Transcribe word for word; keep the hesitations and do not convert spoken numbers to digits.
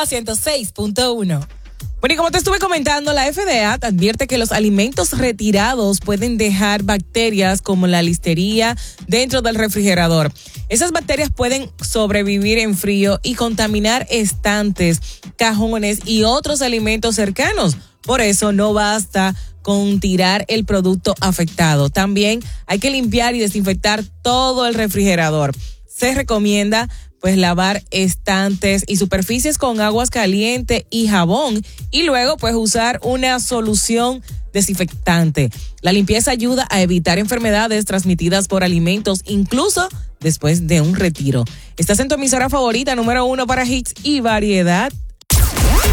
ciento seis punto uno. Bueno, y como te estuve comentando, la F D A advierte que los alimentos retirados pueden dejar bacterias como la listeria dentro del refrigerador. Esas bacterias pueden sobrevivir en frío y contaminar estantes, cajones y otros alimentos cercanos. Por eso no basta con tirar el producto afectado. También hay que limpiar y desinfectar todo el refrigerador. Se recomienda pues lavar estantes y superficies con aguas caliente y jabón y luego pues usar una solución desinfectante. La limpieza ayuda a evitar enfermedades transmitidas por alimentos, incluso después de un retiro. Estás en tu emisora favorita, número uno para hits y variedad.